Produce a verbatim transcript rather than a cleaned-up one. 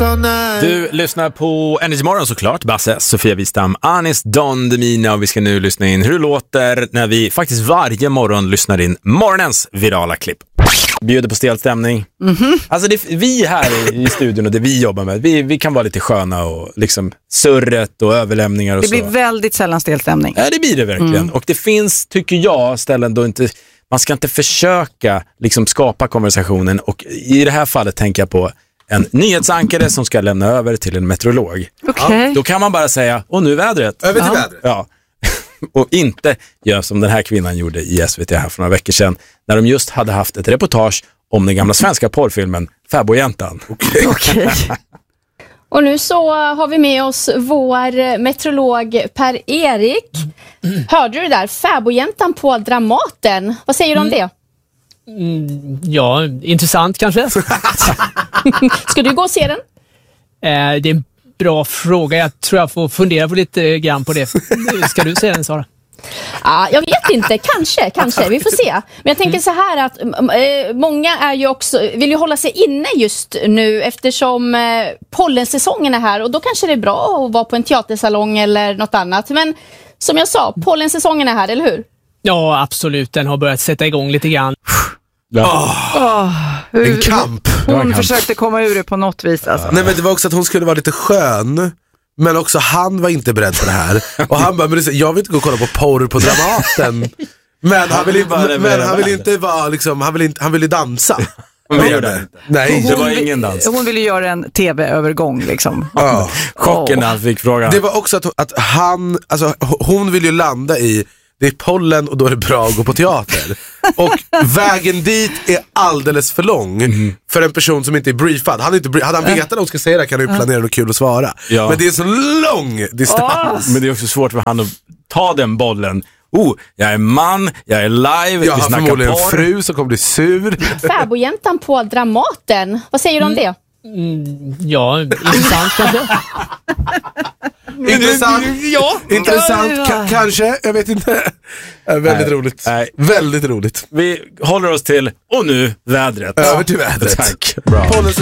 Du lyssnar på Energy Morgon såklart. Basse, Sofia Wistam, Anis Don Demina, och vi ska nu lyssna in hur det låter när vi faktiskt varje morgon lyssnar in morgonens virala klipp. Bjuder på stel stämning. Mm-hmm. Alltså det, vi här i studion och det vi jobbar med, vi, vi kan vara lite sköna och liksom surret och överlämningar och det så. Det blir väldigt sällan stel stämning. Ja, det blir det verkligen. Mm. Och det finns, tycker jag, ställen då inte, man ska inte försöka liksom skapa konversationen, och i det här fallet tänker jag på en nyhetsankare som ska lämna över till en meteorolog. Okay. Ja, då kan man bara säga, och nu vädret. Över till ja. vädret. Ja. Och inte göra som den här kvinnan gjorde i S V T här för några veckor sedan, när de just hade haft ett reportage om den gamla svenska porrfilmen Fäbodjäntan. Okej. Okay. Och nu så har vi med oss vår meteorolog Per-Erik. Mm. Hörde du det där? Fäbodjäntan på Dramaten. Vad säger du om det? Mm, ja, intressant kanske. Ska du gå och se den? Eh, det är en bra fråga. Jag tror jag får fundera på lite grann på det. Ska du se den, Sara? Ja, jag vet inte. Kanske, kanske. Vi får se. Men jag tänker så här att äh, många är ju också, vill ju hålla sig inne just nu eftersom äh, pollensäsongen är här. Och då kanske det är bra att vara på en teatersalong eller något annat. Men som jag sa, pollensäsongen är här, eller hur? Ja, absolut. Den har börjat sätta igång lite grann. Ja. Oh, hur, en kamp. Hon en kamp. försökte komma ur det på något vis. Alltså. Nej, men det var också att hon skulle vara lite skön, men också han var inte beredd på det här. Och han bara, men det, jag vill inte gå och kolla på porr på Dramaten. Men han vill, men, men han vill inte vara liksom, han vill inte, han vill dansa. Hon vill det. Nej, det var ingen dans. Hon ville göra en tv-övergång liksom. Ja. Chocken när han fick frågan. Det var också att, att han, alltså hon vill ju landa i, det är pollen och då är det bra att gå på teater. Och vägen dit är alldeles för lång mm. för en person som inte är briefad. Han är inte briefad. Hade han vetat att de ska säga det kan han ju planera något kul att svara. Ja. Men det är så lång distans. Oh. Men det är också svårt för han att ta den bollen. Oh, jag är man, jag är live, jag vi har snackar förmodligen porr. En fru som kommer bli sur. Fäbodjäntan på Dramaten. Vad säger du om det? Mm, ja, intressant kanske. Intressant. Ja. Intressant, K- kanske, jag vet inte. Äh, väldigt nej, roligt. Nej. Väldigt roligt. Vi håller oss till, och nu vädret. Över till vädret. Tack. Bra.